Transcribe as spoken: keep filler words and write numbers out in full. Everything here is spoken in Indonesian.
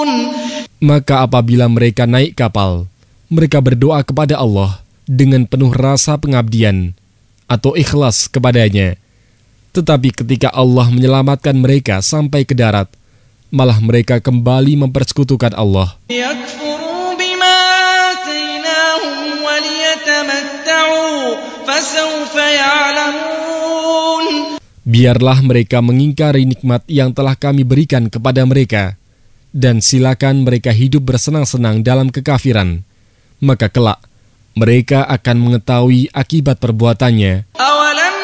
Maka apabila mereka naik kapal, mereka berdoa kepada Allah dengan penuh rasa pengabdian atau ikhlas kepadanya. Tetapi ketika Allah menyelamatkan mereka sampai ke darat, malah mereka kembali mempersekutukan Allah. Biarlah mereka mengingkari nikmat yang telah kami berikan kepada mereka, dan silakan mereka hidup bersenang-senang dalam kekafiran. Maka kelak mereka akan mengetahui akibat perbuatannya.